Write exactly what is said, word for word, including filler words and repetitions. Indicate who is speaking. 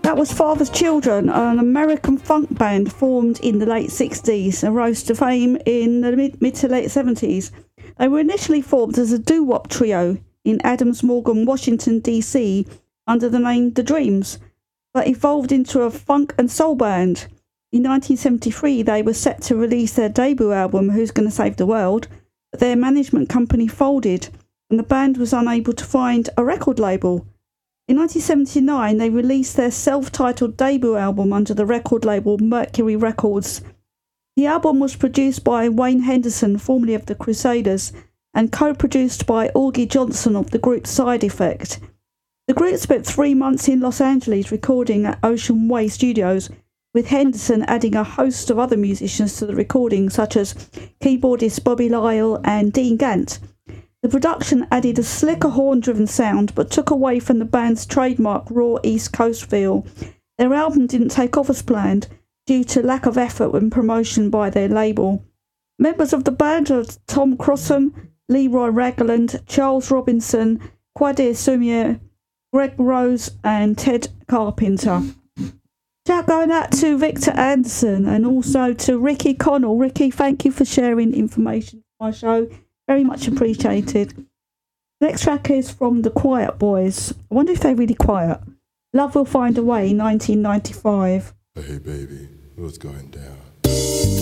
Speaker 1: That was Father's Children, an American funk band formed in the late sixties and rose to fame in the mid, mid to late seventies. They were initially formed as a doo-wop trio in Adams Morgan, Washington, D C under the name The Dreams, but evolved into a funk and soul band. In nineteen seventy-three, they were set to release their debut album, Who's Gonna Save the World, but their management company folded and the band was unable to find a record label. In nineteen seventy-nine, they released their self-titled debut album under the record label Mercury Records. The album was produced by Wayne Henderson, formerly of the Crusaders, and co-produced by Augie Johnson of the group Side Effect. The group spent three months in Los Angeles recording at Ocean Way Studios, with Henderson adding a host of other musicians to the recording, such as keyboardist Bobby Lyle and Dean Gant. The production added a slicker horn-driven sound, but took away from the band's trademark raw East Coast feel. Their album didn't take off as planned, due to lack of effort and promotion by their label. Members of the band are Tom Crossan, Leroy Ragland, Charles Robinson, Quadir Sumier, Greg Rose and Ted Carpenter. Shout going out to Victor Anderson and also to Ricky Connell. Ricky, thank you for sharing information for my show. Very much appreciated. Next track is from the Quiet Boys. I wonder if they're really quiet. Love Will Find a Way, nineteen ninety-five.
Speaker 2: Hey baby, what's going down?